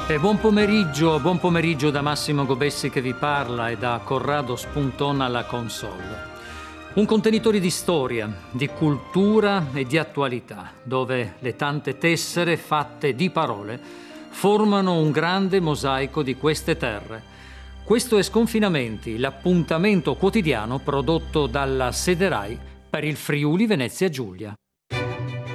E buon pomeriggio da Massimo Gobessi che vi parla e da Corrado Spunton alla console. Un contenitore di storia, di cultura e di attualità, dove le tante tessere fatte di parole formano un grande mosaico di queste terre. Questo è Sconfinamenti, l'appuntamento quotidiano prodotto dalla Sede Rai per il Friuli Venezia Giulia.